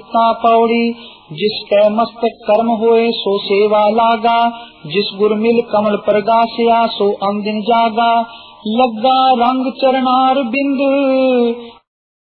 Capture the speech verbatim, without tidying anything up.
मुक्ता पौड़ी। जिसके मस्तक कर्म होए सो सेवा लागा, जिस गुर मिल कमल प्रगासिया सो अंदिन जागा। लगा रंग चरणार बिंद